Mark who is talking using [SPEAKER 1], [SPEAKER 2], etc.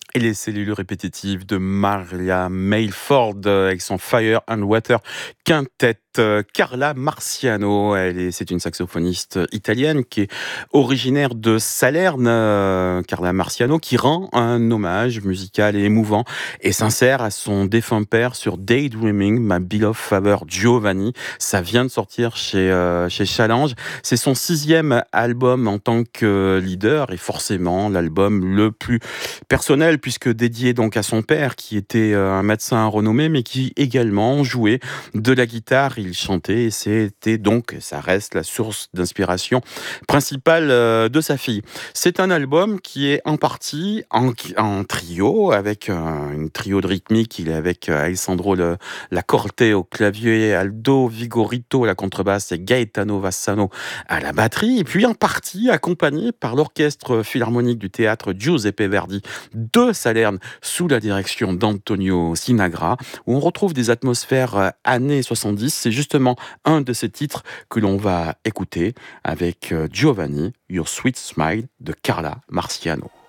[SPEAKER 1] Et les cellules répétitives de Maria Mailford avec son Fire and Water Quintet. Carla Marciano, c'est une saxophoniste italienne qui est originaire de Salerne. Carla Marciano qui rend un hommage musical et émouvant et sincère à son défunt père sur Daydreaming, My Beloved Father Giovanni. Ça vient de sortir chez Challenge. C'est son 6e album en tant que leader et forcément l'album le plus personnel puisque dédié donc à son père qui était un médecin renommé mais qui également jouait de la guitare, il chantait et c'était donc, ça reste la source d'inspiration principale de sa fille. C'est un album qui est en partie en trio avec une trio de rythmique, il est avec Alessandro Lacorte au clavier, Aldo Vigorito à la contrebasse et Gaetano Vassano à la batterie et puis en partie accompagné par l'orchestre philharmonique du théâtre Giuseppe Verdi de Salerne sous la direction d'Antonio Sinagra, où on retrouve des atmosphères années 70. C'est justement un de ces titres que l'on va écouter avec Giovanni, Your Sweet Smile de Carla Marciano.